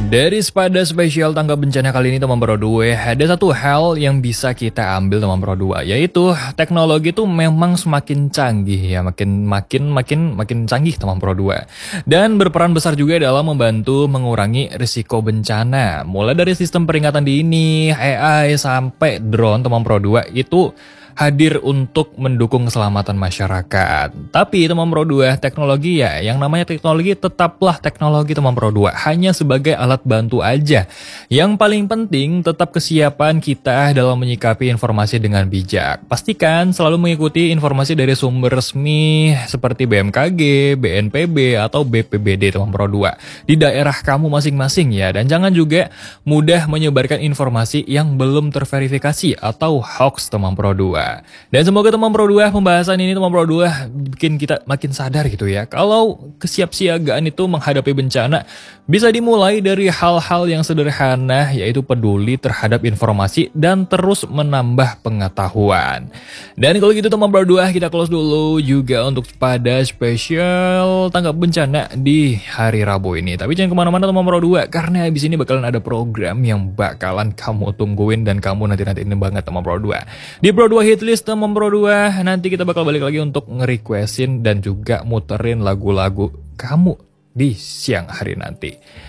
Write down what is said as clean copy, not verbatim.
Dari pada spesial tanggap bencana kali ini teman Pro 2, ada satu hal yang bisa kita ambil teman Pro 2, yaitu teknologi itu memang semakin canggih ya, makin canggih teman Pro 2. Dan berperan besar juga dalam membantu mengurangi risiko bencana. Mulai dari sistem peringatan dini, AI sampai drone teman Pro 2 itu hadir untuk mendukung keselamatan masyarakat. Tapi teman Pro 2, teknologi ya, yang namanya teknologi tetaplah teknologi teman Pro 2, hanya sebagai alat bantu aja. Yang paling penting tetap kesiapan kita dalam menyikapi informasi dengan bijak. Pastikan selalu mengikuti informasi dari sumber resmi seperti BMKG, BNPB, atau BPBD teman Pro 2 di daerah kamu masing-masing ya. Dan jangan juga mudah menyebarkan informasi yang belum terverifikasi atau hoax teman Pro 2. Dan semoga teman Pro 2 pembahasan ini teman Pro 2 bikin kita makin sadar gitu ya. Kalau kesiapsiagaan itu menghadapi bencana bisa dimulai dari hal-hal yang sederhana, yaitu peduli terhadap informasi dan terus menambah pengetahuan. Dan kalau gitu teman Pro 2, kita close dulu juga untuk pada spesial tanggap bencana di hari Rabu ini. Tapi jangan kemana-mana teman Pro 2, karena habis ini bakalan ada program yang bakalan kamu tungguin dan kamu nanti-nantiin banget teman Pro 2. Di Pro 2 Hitlist teman Pro 2, nanti kita bakal balik lagi untuk nge-requestin dan juga muterin lagu-lagu kamu di siang hari nanti.